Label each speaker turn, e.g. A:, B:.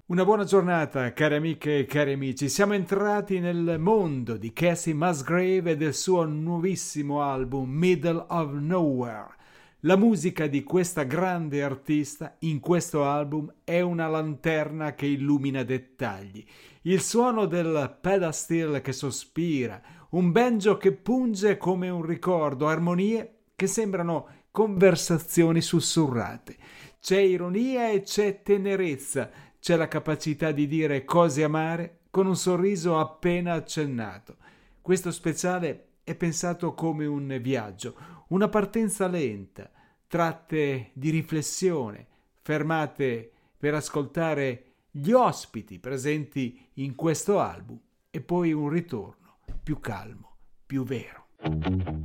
A: Una buona giornata, cari amiche e cari amici. Siamo entrati nel mondo di Cassie Musgrave e del suo nuovissimo album Middle of Nowhere. La musica di questa grande artista in questo album è una lanterna che illumina dettagli. Il suono del pedal steel che sospira, un banjo che punge come un ricordo, armonie che sembrano conversazioni sussurrate. C'è ironia e c'è tenerezza. C'è la capacità di dire cose amare con un sorriso appena accennato. Questo speciale è pensato come un viaggio, una partenza lenta, tratte di riflessione, fermate per ascoltare gli ospiti presenti in questo album e poi un ritorno più calmo, più vero.